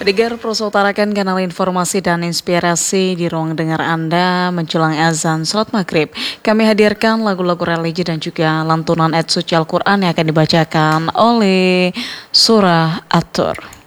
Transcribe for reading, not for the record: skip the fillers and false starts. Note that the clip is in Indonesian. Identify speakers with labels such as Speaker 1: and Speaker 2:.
Speaker 1: Pendengar Proso utarakan kanal informasi dan inspirasi di ruang dengar Anda menjelang azan salat maghrib. Kami hadirkan lagu-lagu religi dan juga lantunan ayat suci Al-Quran yang akan dibacakan oleh Surah At-Tur.